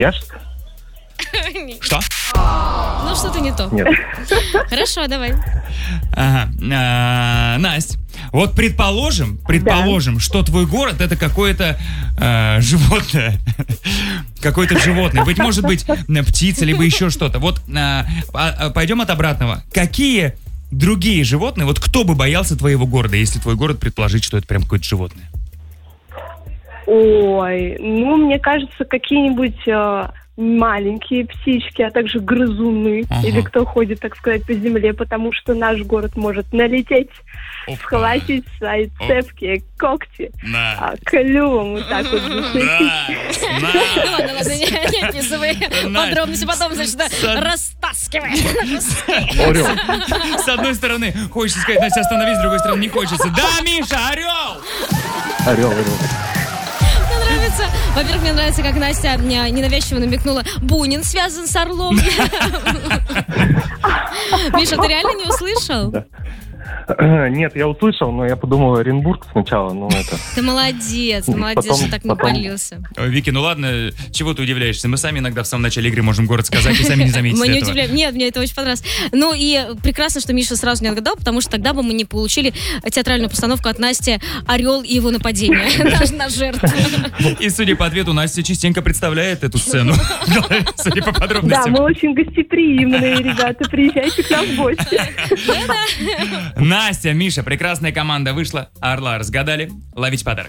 Яшек? Что? Ну, что-то не то. Нет. Хорошо, давай. Ага. Насть, вот предположим, что твой город это какое-то животное. Какое-то животное. Быть может быть птица, либо еще что-то. Вот пойдем от обратного. Какие другие животные, вот кто бы боялся твоего города, если твой город предположить, что это прям какое-то животное? Ой, ну, мне кажется, какие-нибудь маленькие птички, а также грызуны, или кто ходит, так сказать, по земле, потому что наш город может налететь, схватить свои цепкие когти, клювом вот так вот засветить. Ну ладно, не описывай подробности, потом, значит, растаскивай. С одной стороны, хочется сказать, Настя, остановись, с другой стороны, не хочется. Да, Миша, орел! Орел. Нравится. Во-первых, мне нравится, как Настя ненавязчиво намекнула: Бунин связан с орлом. Миша, ты реально не услышал? Да. Нет, я услышал, но я подумал Оренбург сначала, ну это... Ты молодец, что так не палился. Вики, ну ладно, чего ты удивляешься? Мы сами иногда в самом начале игры можем город сказать и сами не заметить Мы не этого. удивляем. Нет, мне это очень понравилось. Ну и прекрасно, что Миша сразу не отгадал, потому что тогда бы мы не получили театральную постановку от Насти «Орел и его нападение» на жертву. И судя по ответу, Настя частенько представляет эту сцену. Судя по Да, подробностям. мы очень гостеприимные, ребята, приезжайте к нам в гости. Настя, Миша, прекрасная команда вышла. Орла разгадали. Ловить подарок.